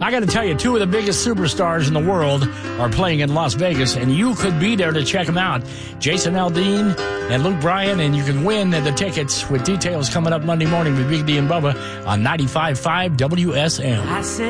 I got to tell you, two of the biggest superstars in the world are playing in Las Vegas, and you could be there to check them out. Jason Aldean and Luke Bryan, and you can win the tickets with details coming up Monday morning with Big D and Bubba on 95.5 WSM.